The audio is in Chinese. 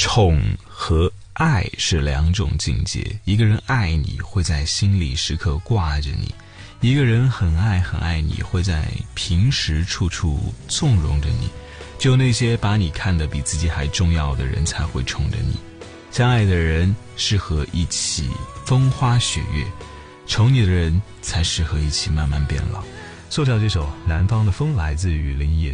宠和爱是两种境界，一个人爱你会在心里时刻挂着你，一个人很爱很爱你会在平时处处纵容着你，只有那些把你看得比自己还重要的人才会宠着你。相爱的人适合一起风花雪月，宠你的人才适合一起慢慢变老。 送上这首《南方的风》来自于林忆